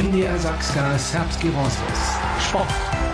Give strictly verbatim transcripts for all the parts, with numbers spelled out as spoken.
N D R Sakska serbski rozhlas. Sport.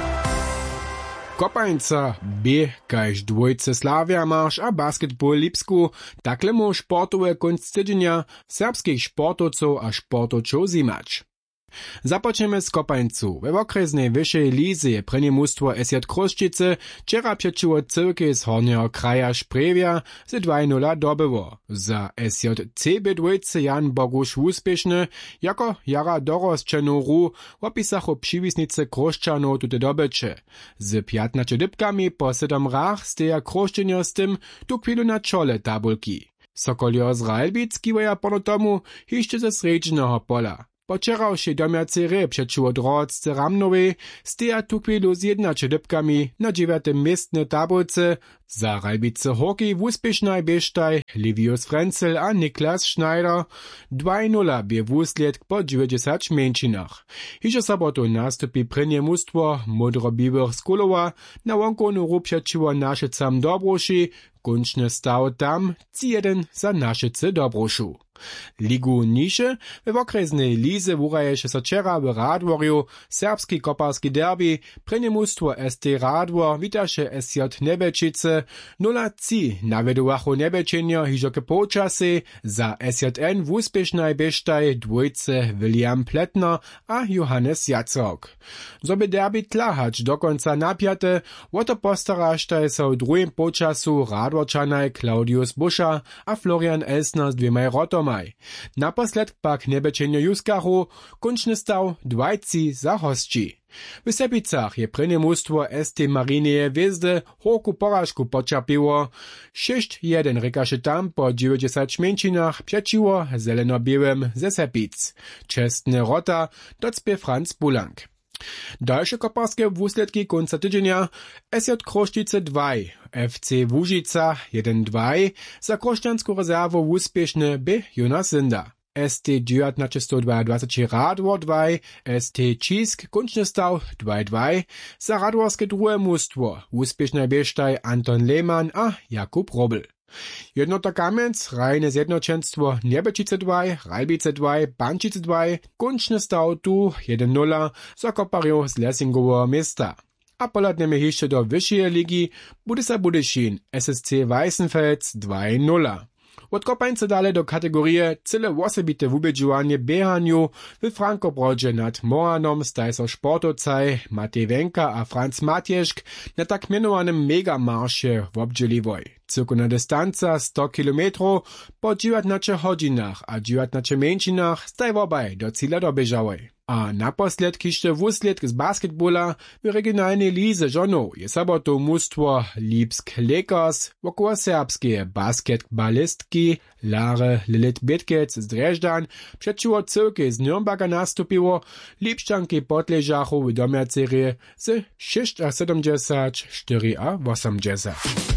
Kopańca, B, kaž dwójce Slavia marsz a basketball Lipsku, takle mu sportowe kunst tydzienia serbskich sportowców a sportowców zimać. Započneme z Kopańcu. We okresnej wyższej lizy je prenie mustwo S J Kroščice wczera przeciło cyrki z Hornjeho kraja Sprewia z dwa nula dobyło. Za S J C B dwójce Jan Bogusz uspieszny, jako jara dorosčenu ru opisachu przywisnice Kroščanów tute dobycze. Z piętnastu dybkami po siedem rach steja Kroščenjo z tym tu chwilu na czole tabulki. Sokolio z Ralbic kiwaja pono tomu hiszcze ze sredźnego pola. Počeravšej domiacej re přečiło drodce Ramnowej steja tu chwilu z jednače dybkami na dziewiątym miestne tabulce. Za Ralbice hokej w uspěšnaj běštaj Livius Frenzel a Niklas Schneider dwa nula bie wusledk po dziewięćdziesięciu męczynach. Hižo sobotu nastupi prenie mustwo modrobiwych z Kulowa na wonkonu ru přečiło Našicam Dobruši, kunčny staw tam trzy jeden za Našice Dobrušu. Ligu niže we okresnej lize wuraješe so wczera w Radworju serbski koparski derby prenie mustwo S T Radwor witaše S J Nebečice nula trzy navedowachu Nebečenjo hižo ke počasy za S J N w uspěšnaj běštaj dwójce William Pletner a Johannes Jacok. Zoby derby tlahać do końca napiate, oto postaraštaj so w drugim počasu Radworčanaj Claudius Buscha a Florian Elsner z dwema rotoma. Naposled pak Nebečenjo juskachu, kunčny staw dwa trzy za hostči. W Sepicach je prenie mustwo S T Marineje Wezdy hoku porażku počapiło. sześć jeden rekaše tam po dziewięćdziesięciu męczynach przeciwo zeleno-białym ze Sepic. Czestny rota docpie Franz Bulank. Dalsze koparskie wusledki końca tydzienia S J Kroščice dwa, F C Łužica jeden dwa, za krošćansku rezerwu uspieszny B Jonas Zinda. S T dziewiętnaście dwadzieścia dwa Radwor dwa, S T Čisk kunčny staw dwa dwa, za radworskie drugie mustwo uspieszny běštaj Anton Lehmann a Jakub Robel. Jednota Kamenc, rajne zjednoczenstwo Nebečice dwa, Ralbice dwa, Bančice dwa, kunčny staw tu jeden nula za kopariu z Lessingowo miasta. A poladneme jeszcze do wyższej ligi Budisa Budyšin S S C Weissenfels dwa nula. Od Kopańca dalej do kategorie cyle osobite wubědźowanie běhanju w Frankobrodzie nad Moranom staj so sportowcaj Matej Wenka a Franz Matjeszk na tak mianowanym megamarsze w obdźeliwoj. Cyrkuna dystanca sto kilometrów po dziewiętnastu hodzinach a dziewiętnastu męczynach staj wobaj do cíla dobieżałej. A naposled kište wusledk z basketbola w regionalnej lize żonów je sobotu mustwo Lipsk Lakers wokoło serbskie basketbalistki Lare Lilith Bitkec z Dreždan przeciwo cyrki z Nürnberga nastupiło, Lipšćanki podležachu w domiacej re z siedemdziesiąt sześć a cztery a osiemdziesiąt.